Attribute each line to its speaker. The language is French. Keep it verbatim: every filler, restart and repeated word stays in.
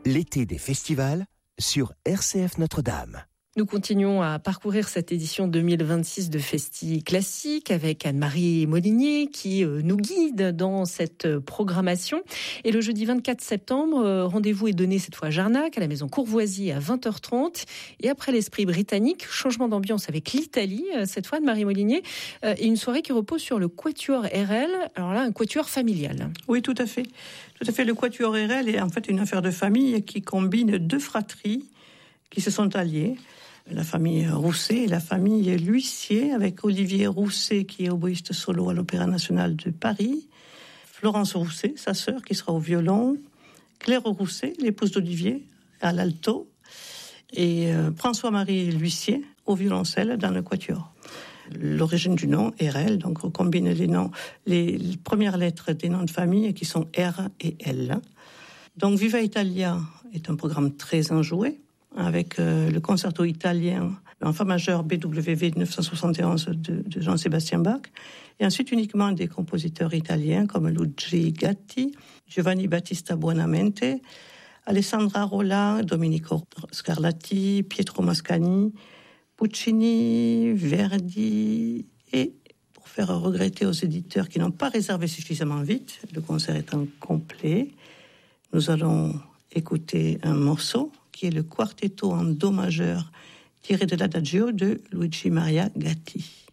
Speaker 1: L'été des festivals sur R C F Notre-Dame.
Speaker 2: Nous continuons à parcourir cette édition deux mille vingt-six de Festi Classique avec Anne-Marie Molinier qui nous guide dans cette programmation. Et le jeudi vingt-quatre septembre, rendez-vous est donné cette fois à Jarnac, à la maison Courvoisier à vingt heures trente. Et après l'esprit britannique, changement d'ambiance avec l'Italie, cette fois Anne-Marie Molinier, et une soirée qui repose sur le Quatuor R L. Alors là, un quatuor familial.
Speaker 3: Oui, tout à fait. Tout à fait. Le Quatuor R L est en fait une affaire de famille qui combine deux fratries qui se sont alliées. La famille Rousset et la famille L'Huissier, avec Olivier Rousset, qui est oboïste solo à l'Opéra National de Paris, Florence Rousset, sa sœur, qui sera au violon, Claire Rousset, l'épouse d'Olivier, à l'alto, et euh, François-Marie L'Huissier, au violoncelle, dans le quatuor. L'origine du nom, R L, donc on combine les noms, les, les premières lettres des noms de famille, qui sont R et L. Donc Viva Italia est un programme très enjoué, avec euh, le concerto italien en fa majeur B W V de neuf cent soixante et onze de, de Jean-Sébastien Bach, et ensuite uniquement des compositeurs italiens comme Luigi Gatti, Giovanni Battista Buonamente, Alessandra Rolla, Domenico Scarlatti, Pietro Mascagni, Puccini, Verdi, et pour faire regretter aux éditeurs qui n'ont pas réservé suffisamment vite, le concert étant complet, nous allons écouter un morceau qui est le quartetto en do majeur tiré de l'Adagio de Luigi Maria Gatti.